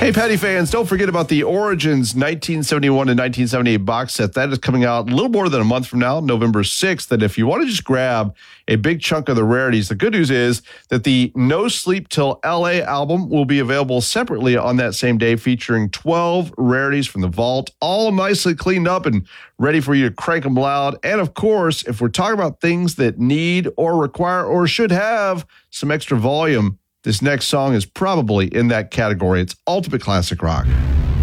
Hey, Patty fans, don't forget about the Origins 1971 to 1978 box set. That is coming out a little more than a month from now, November 6th. And if you want to just grab a big chunk of the rarities, the good news is that the No Sleep Till LA album will be available separately on that same day, featuring 12 rarities from the vault, all nicely cleaned up and ready for you to crank them loud. And of course, if we're talking about things that need or require or should have some extra volume, this next song is probably in that category. It's ultimate classic rock.